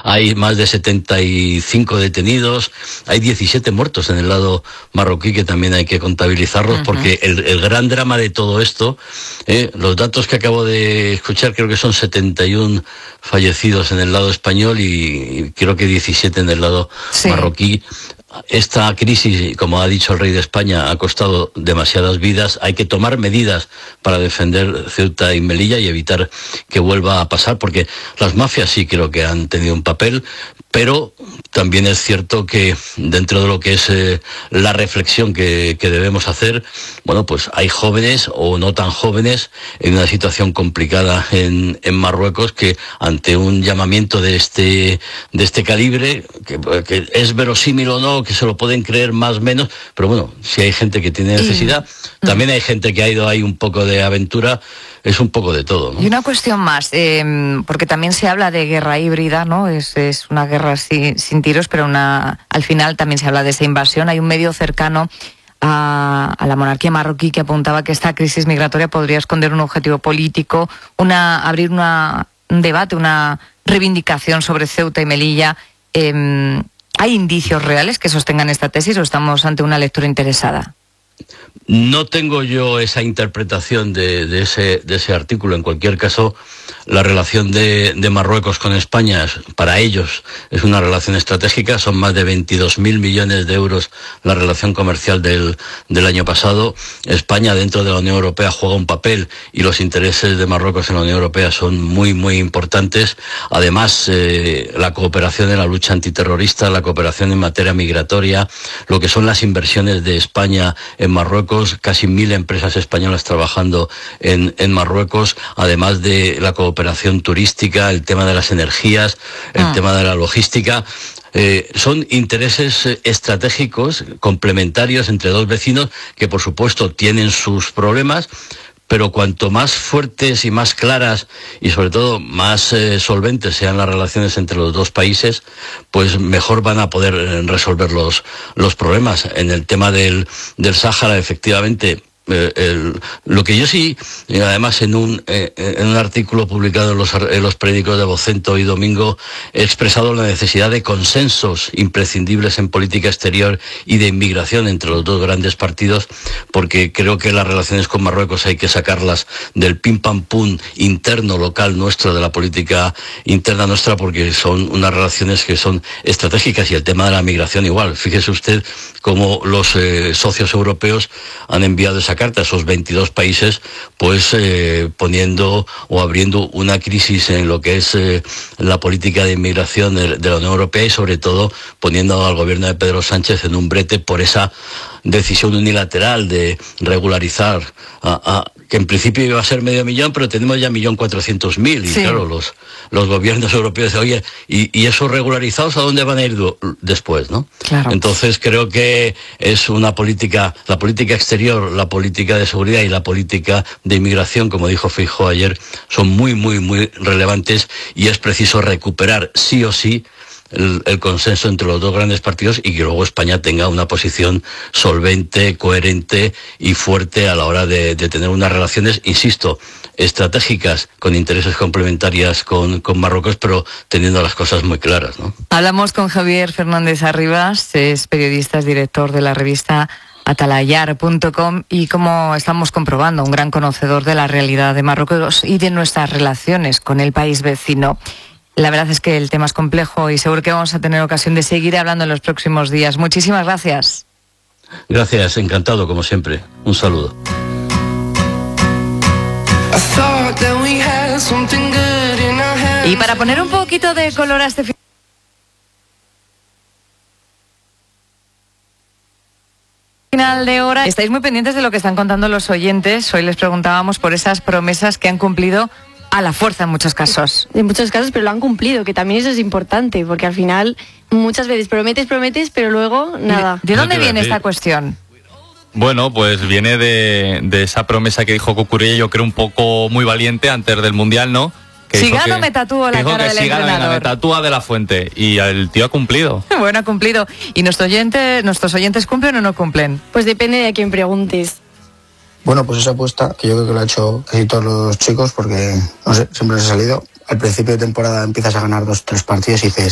hay más de 75 detenidos, hay 17 muertos en el lado marroquí, que también hay que contabilizarlos, porque el gran drama de todo esto, los datos que acabo de escuchar, creo que son 71 fallecidos en el lado español y creo que 17 en el lado marroquí. Esta crisis, como ha dicho el rey de España, ha costado demasiadas vidas. Hay que tomar medidas para defender Ceuta y Melilla y evitar que vuelva a pasar, porque las mafias sí creo que han tenido un papel, pero también es cierto que dentro de lo que es la reflexión que debemos hacer, bueno, pues hay jóvenes o no tan jóvenes en una situación complicada en Marruecos, que ante un llamamiento de este calibre, que es verosímil o no, que se lo pueden creer más o menos, pero bueno, si hay gente que tiene necesidad, también hay gente que ha ido ahí un poco de aventura, es un poco de todo, ¿no? Y una cuestión más, porque también se habla de guerra híbrida, ¿no? Es una guerra sin tiros, pero al final también se habla de esa invasión. Hay un medio cercano a la monarquía marroquí que apuntaba que esta crisis migratoria podría esconder un objetivo político, abrir un debate, una reivindicación sobre Ceuta y Melilla. ¿Hay indicios reales que sostengan esta tesis o estamos ante una lectura interesada? No tengo yo esa interpretación de ese artículo. En cualquier caso, la relación de Marruecos con España, para ellos, es una relación estratégica. Son más de 22.000 millones de euros la relación comercial del año pasado. España, dentro de la Unión Europea, juega un papel y los intereses de Marruecos en la Unión Europea son muy, muy importantes. Además, la cooperación en la lucha antiterrorista, la cooperación en materia migratoria, lo que son las inversiones de España en Marruecos, casi 1.000 empresas españolas trabajando en Marruecos, además de la cooperación turística, el tema de las energías, el tema de la logística. Son intereses estratégicos complementarios entre dos vecinos que, por supuesto, tienen sus problemas, pero cuanto más fuertes y más claras y sobre todo más solventes sean las relaciones entre los dos países, pues mejor van a poder resolver los problemas. En el tema del Sáhara, efectivamente, lo que yo sí, además en un artículo publicado en los periódicos de Vocento y Domingo, he expresado la necesidad de consensos imprescindibles en política exterior y de inmigración entre los dos grandes partidos, porque creo que las relaciones con Marruecos hay que sacarlas del pim pam pum interno local nuestro, de la política interna nuestra, porque son unas relaciones que son estratégicas, y el tema de la migración igual. Fíjese usted cómo los socios europeos han enviado esa carta a esos 22 países, pues poniendo o abriendo una crisis en lo que es la política de inmigración de la Unión Europea, y sobre todo poniendo al gobierno de Pedro Sánchez en un brete por esa decisión unilateral de regularizar que en principio iba a ser 500.000, pero tenemos ya 1.400.000, y claro, los gobiernos europeos dicen, oye, ¿y esos regularizados a dónde van a ir después, no? Claro. Entonces creo que es una política, la política exterior, la política de seguridad y la política de inmigración, como dijo Feijóo ayer, son muy, muy, muy relevantes, y es preciso recuperar sí o sí el consenso entre los dos grandes partidos, y que luego España tenga una posición solvente, coherente y fuerte a la hora de tener unas relaciones, insisto, estratégicas, con intereses complementarias con Marruecos, pero teniendo las cosas muy claras, ¿no? Hablamos con Javier Fernández Arribas, es periodista, es director de la revista Atalayar.com, y como estamos comprobando, un gran conocedor de la realidad de Marruecos y de nuestras relaciones con el país vecino. La verdad es que el tema es complejo y seguro que vamos a tener ocasión de seguir hablando en los próximos días. Muchísimas gracias. Gracias, encantado como siempre. Un saludo. Y para poner un poquito de color a este final de hora, estáis muy pendientes de lo que están contando los oyentes. Hoy les preguntábamos por esas promesas que han cumplido a la fuerza en muchos casos. En muchos casos, pero lo han cumplido, que también eso es importante, porque al final muchas veces prometes, pero luego nada. ¿De dónde viene esta cuestión? Bueno, pues viene de esa promesa que dijo que ocurría, yo creo un poco muy valiente antes del Mundial, ¿no? Que si gano me tatúo la cara del entrenador. Me tatúa de la Fuente, y el tío ha cumplido. Bueno, ha cumplido. ¿Y nuestros oyentes cumplen o no cumplen? Pues depende de a quién preguntes. Bueno, pues esa apuesta, que yo creo que lo ha hecho casi todos los chicos, porque, no sé, siempre les ha salido. Al principio de temporada empiezas a ganar 2-3 partidos y dices,